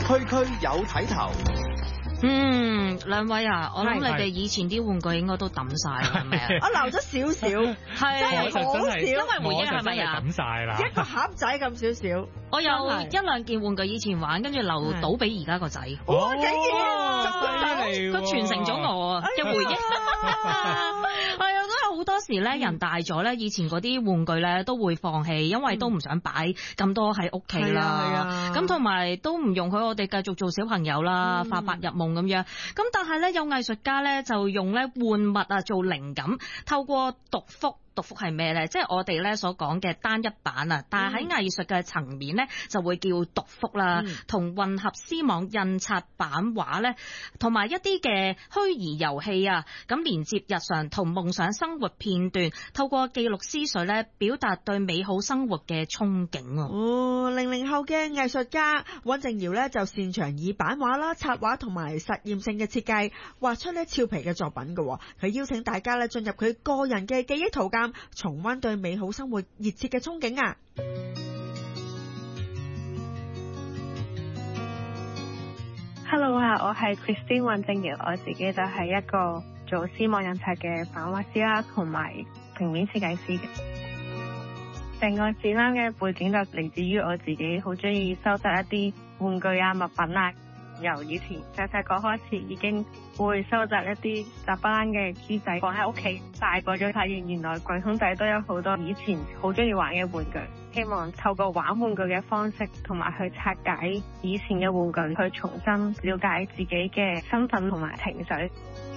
區區有睇頭。 兩位啊，我諗你哋以前啲玩具應該都抌晒啦，係咪啊？ 我留咗少少， 係好少， 因為回憶係咪啊？ 抌晒啦， 一個盒仔咁少少。 我有一兩件玩具以前玩，跟住留到俾而家個仔。 哇！竟然犀利喎， 佢傳承咗我嘅回憶。係啊，都有好多時咧，人大咗咧，以前嗰啲玩具咧都會放棄，因為都唔想擺咁多喺屋企啦。咁同埋都唔容許我哋繼續做小朋友啦，發白日夢咁樣。咁但係咧，有藝術家咧就用咧玩物啊做靈感，透過讀幅。讀幅係咩咧？即係我哋咧所講嘅單一版啊，但係喺藝術嘅層面咧就會叫讀幅啦，同混合絲網印刷版畫咧，同埋一啲嘅虛擬遊戲啊，咁連接日常同夢想生活片段，透過記錄思緒咧，表達對美好生活嘅憧憬。 00後嘅藝術家溫正堯咧就擅長以版畫啦、插畫同埋實驗性嘅設計，畫出咧俏皮嘅作品嘅。佢邀請大家咧進入佢個人嘅記憶圖鑑，重溫對美好生活熱切嘅憧憬啊！ Hello 啊，我係 Christine 溫正堯，我自己就係一個做絲網印刷嘅版畫師啦，同埋平面設計師嘅。成個展覽嘅背景就嚟自於我自己好中意收集一啲玩具啊、物品啊。由以前細個開始已經會收集一啲雜不楞嘅豬仔放喺屋企，大個咗發現原來櫃桶底都有好多以前好中意玩嘅玩具，希望透過玩玩具嘅方式同埋去拆解以前嘅玩具，去重新了解自己嘅身份同埋情緒。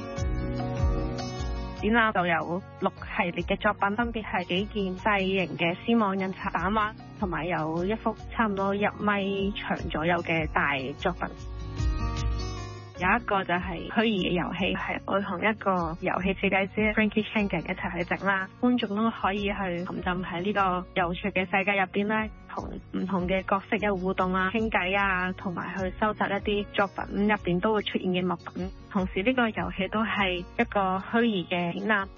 展覽就有6系列嘅作品，分別係幾件細型嘅絲網印刷版畫，同埋有一幅差唔多1米長左右嘅大作品。有一個就係虛擬嘅遊戲，係我同一個遊戲設計師 Frankie Chang 一齊去整啦。觀眾都可以去沉浸喺呢個有趣嘅世界入邊咧，同唔同嘅角色有互動啊、傾偈啊，同埋去收集一啲作品入邊都會出現嘅物品。同時呢個遊戲都係一個虛擬嘅展覽。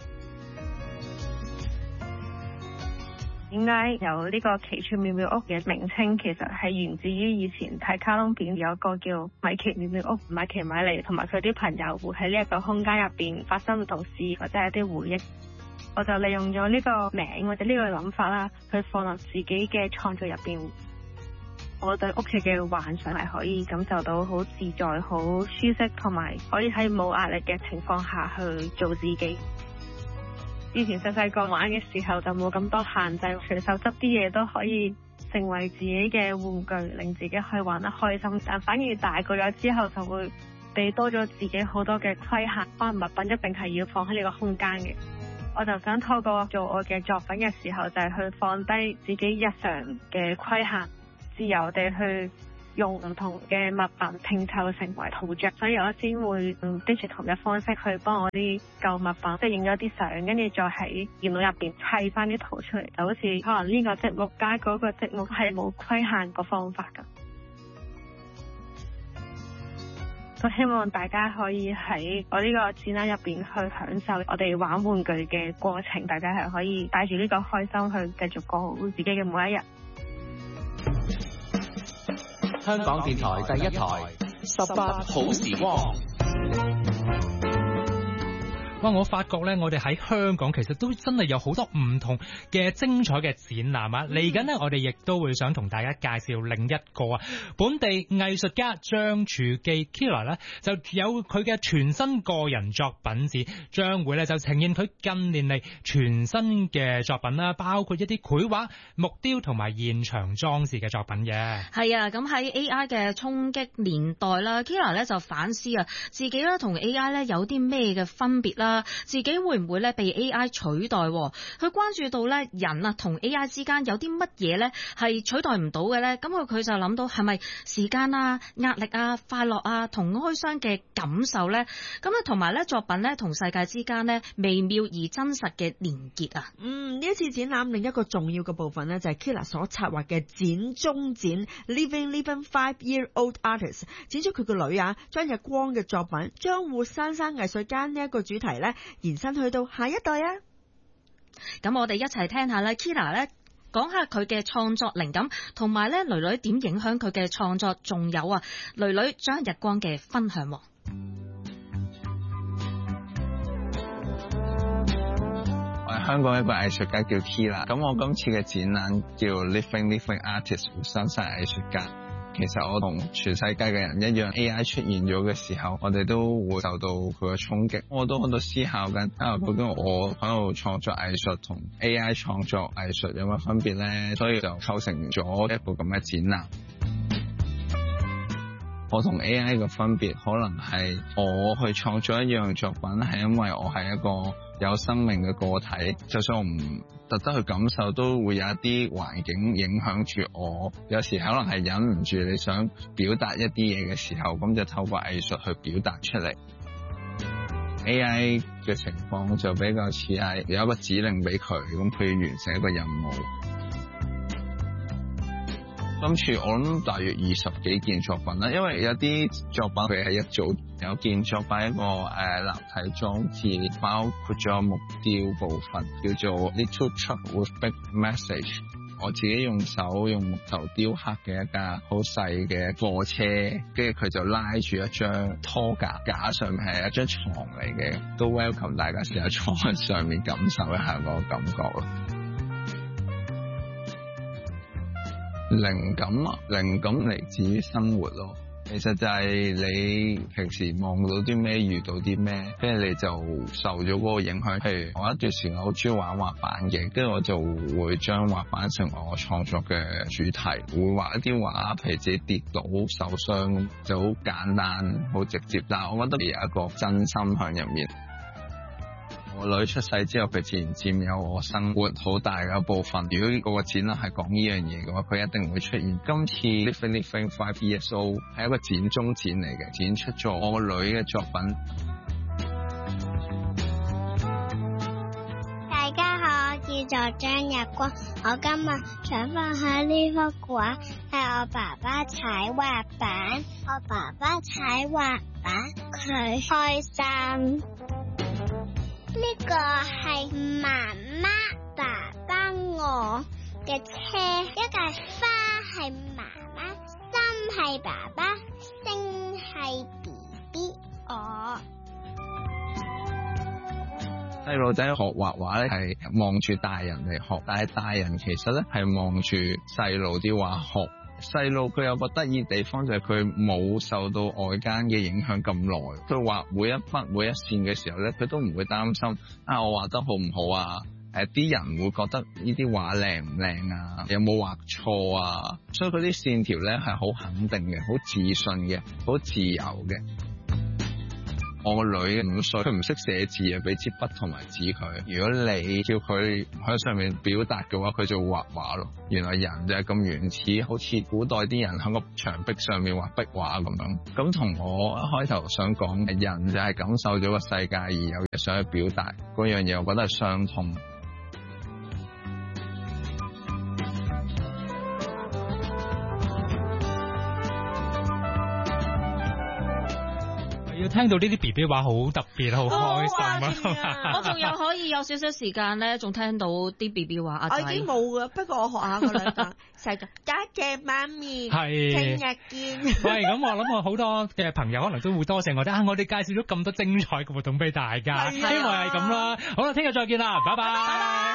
點解有呢個奇趣妙妙屋嘅名稱？其實係源自於以前睇卡通片有一個叫米奇妙妙屋，米奇米莉同埋佢啲朋友會喺呢一個空間入邊發生唔同事或者係一啲回憶。我就利用咗呢個名或者呢個諗法啦，去放落自己嘅創作入邊。我對屋企嘅幻想係可以感受到好自在、好舒適，同埋可以喺冇壓力嘅情況下去做自己。以前細個玩嘅時候就冇咁多限制，隨手執啲嘢都可以成為自己嘅玩具，令自己可以玩得開心。但反而大個咗之後就會俾多咗自己好多嘅規限，可能物品一定係要放喺呢個空間嘅。我就想透過做我嘅作品嘅時候，就係去放低自己日常嘅規限，自由地去用唔同嘅物品拼湊成為圖像，所以我先會用 digital 嘅方式去幫我啲舊物品，即係影咗啲相，跟住再喺電腦入邊砌翻啲圖出嚟，就好似可能呢個積木加嗰個積木係冇規限個方法㗎。我希望大家可以喺我呢個展覽入邊去享受我哋玩玩具嘅過程，大家係可以帶住呢個開心去繼續過好自己嘅每一日。 香港電台第一台18好時光。 哇！我發覺咧，我哋喺香港其實都真係有好多唔同嘅精彩嘅展覽啊！嚟緊呢，我哋亦都會想同大家介紹另一個本地藝術家張柱基 Kira 咧，就有佢嘅全新個人作品展，將會咧就呈現佢近年嚟全新嘅作品啦，包括一啲繪畫、木雕同埋現場裝置嘅作品嘅。 係啊，咁喺 AI 嘅衝擊年代啦 ，Kira 咧就反思啊，自己咧同 AI 咧有啲咩嘅分別啦。自己會唔會咧被 AI 取代？佢關注到咧人啊同 AI 之間有啲乜嘢咧係取代唔到嘅咧？咁佢就諗到係咪時間啊、壓力啊、快樂啊同哀傷嘅感受咧？咁啊同埋咧作品咧同世界之間咧微妙而真實嘅連結啊！ 呢一次展覽另一個重要嘅部分咧就係 Kira 所策劃嘅展中展 Living 5-year-old Artist， 展出佢個女張日光嘅作品，將活生生藝術家呢一個主題咧延伸去到下一代啊！ 咁我哋一齊聽下咧 Kira 咧講下佢嘅創作靈感，同埋咧囡囡點影響佢嘅創作，仲有啊囡囡將日光嘅分享。 我係香港一個藝術家叫 Kila， 咁我今次嘅展覽叫 Living Artist 活生生藝術家。其實我同全世界嘅人一樣 ，AI 出現咗嘅時候，我哋都會受到佢嘅衝擊。我都喺度思考緊，究竟我喺度創作藝術同 AI 創作藝術有乜分別咧？所以就構成咗一個咁嘅展覽。我同 AI 嘅分別可能係我去創作一樣作品，係因為我係一個有生命嘅個體，就算我唔特登去感受，都會有一啲環境影響住我。有時可能係忍唔住你想表達一啲嘢嘅時候，咁就透過藝術去表達出嚟。AI 嘅情況就比較似係有一個指令俾佢，咁佢要完成一個任務。今次我諗大約20幾件作品啦，因為有啲作品佢係一組，有件作品一個立體裝置，包括咗木雕部分，叫做 Little Truck with Big Message。我自己用手用木頭雕刻嘅一架好細嘅貨車，跟住佢就拉住一張拖架，架上面係一張床嚟嘅，都 welcome 大家試下坐喺上面感受一下個感覺咯。靈感嚟自於生活咯，其實就係你平時望到啲咩，遇到啲咩，跟住你就受咗嗰個影響。譬如我一段時間好中意玩滑板嘅，跟住我就會將滑板成為我創作嘅主題，會畫一啲畫，譬如自己跌倒受傷，就好簡單好直接，但係我覺得有一個真心喺入面。我女出世之後，佢自然佔有我生活好大嘅一部分。如果嗰個展覽係講呢樣嘢嘅話，佢一定會出現。今次 Living 5 Years Old 係一個展中展嚟嘅，展出咗我個女嘅作品。 大家好，我叫做張日光，我今日想分享呢幅畫，係我爸爸踩滑板。我爸爸踩滑板，佢開心。呢個係媽媽、爸爸我嘅車，一架花係媽媽，心係爸爸，星係 BB 我。 細路仔學畫畫咧係望住大人嚟學，但係大人其實咧係望住細路啲畫學。細路佢有個得意地方就係佢冇受到外間嘅影響咁耐，佢畫每一筆每一線嘅時候咧，佢都唔會擔心我畫得好唔好啊？啲人會覺得呢啲畫靚唔靚啊？有冇畫錯啊？所以佢啲線條咧係好肯定嘅，好自信嘅，好自由嘅。我個女5歲，佢唔識寫字啊，俾支筆同埋紙佢。如果你叫佢喺上面表達嘅話，佢就會畫畫咯。原來人就係咁原始，好似古代啲人喺個牆壁上面畫壁畫咁樣。咁同我一開頭想講嘅人就係感受咗個世界而有嘢想去表達嗰樣嘢，我覺得係相通。 要聽到呢啲 BB 話好特別，好開心啊！ 我仲有可以有少少時間咧，仲聽到啲 BB 話阿仔。 我已經冇噶，不過我學下個兩個細個。多謝媽咪，聽日見。 喂，咁我諗我好多嘅朋友可能都會多謝我哋我哋介紹咗咁多精彩嘅活動俾大家，希望係咁啦。好啦，聽日再見啦，拜拜。